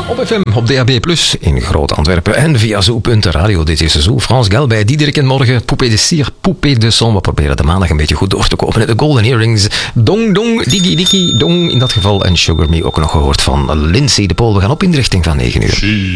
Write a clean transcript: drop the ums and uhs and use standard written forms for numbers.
Op FM, op DAB+, in Groot-Antwerpen en via Zo.radio. Dit is Zo. Frans Gal bij Diederik en morgen. Poupée de cire, Poupée de son. We proberen de maandag een beetje goed door te komen. De Golden Earrings. Dong, dong, digi, digi, dong. In dat geval. En Sugar Me ook nog gehoord van Lindsay de Pool. We gaan op in de richting van 9 uur.